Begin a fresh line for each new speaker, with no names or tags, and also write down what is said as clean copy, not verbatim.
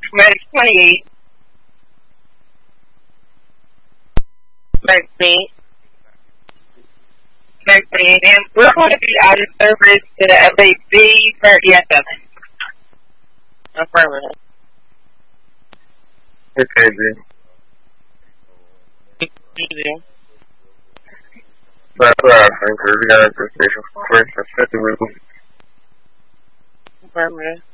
Medic 28. Medic 28. Medic 28. And we're going to be out of service to the LAB 37. Affirmative.
Okay, B. That's what I think. We got a station first. Affirmative.
Affirmative.